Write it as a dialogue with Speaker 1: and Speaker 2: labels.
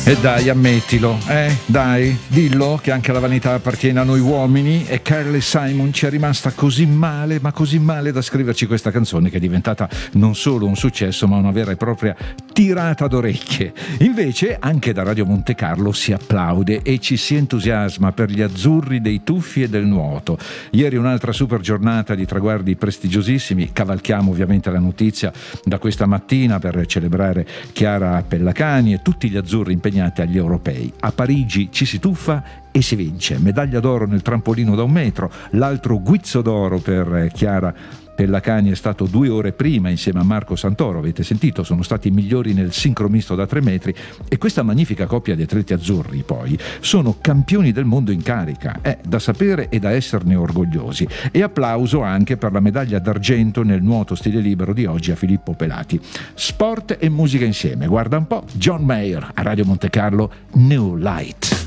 Speaker 1: E dai, ammettilo, dai, dillo che anche la vanità appartiene a noi uomini. E Carly Simon ci è rimasta così male, ma così male da scriverci questa canzone che è diventata non solo un successo ma una vera e propria tirata d'orecchie. Invece anche da Radio Monte Carlo si applaude e ci si entusiasma per gli azzurri dei tuffi e del nuoto. Ieri un'altra super giornata di traguardi prestigiosissimi. Cavalchiamo ovviamente la notizia da questa mattina per celebrare Chiara Pellacani e tutti gli azzurri impegnati agli europei. A Parigi ci si tuffa e si vince. Medaglia d'oro nel trampolino da 1 metro, l'altro guizzo d'oro per Chiara Pellacani è stato 2 ore prima insieme a Marco Santoro, avete sentito, sono stati i migliori nel sincro misto da 3 metri e questa magnifica coppia di atleti azzurri poi sono campioni del mondo in carica, è da sapere e da esserne orgogliosi. E applauso anche per la medaglia d'argento nel nuoto stile libero di oggi a Filippo Pelati. Sport e musica insieme, guarda un po', John Mayer a Radio Monte Carlo, New Light.